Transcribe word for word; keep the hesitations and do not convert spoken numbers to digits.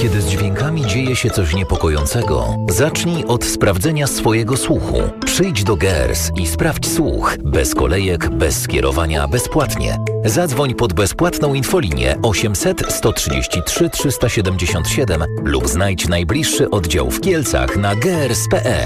Kiedy z dźwiękami dzieje się coś niepokojącego, zacznij od sprawdzenia swojego słuchu. Przyjdź do Geers i sprawdź słuch. Bez kolejek, bez skierowania, bezpłatnie. Zadzwoń pod bezpłatną infolinię osiemset, sto trzydzieści trzy, trzysta siedemdziesiąt siedem lub znajdź najbliższy oddział w Kielcach na geers kropka pe.